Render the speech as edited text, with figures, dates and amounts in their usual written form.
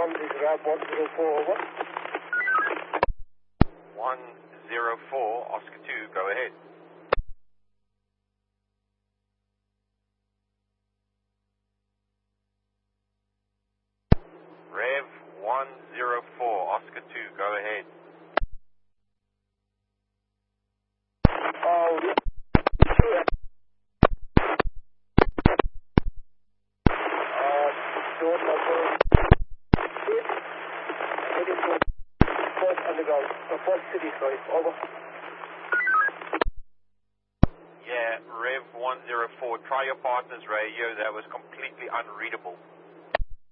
this is Rob 104, over. 104, Oscar 2, go ahead. Rev 104, Oscar 2, go ahead. Short number 6, heading to Fourth Underground, Fourth City, sorry, over. Yeah, Rev 104, try your partner's radio, that was completely unreadable.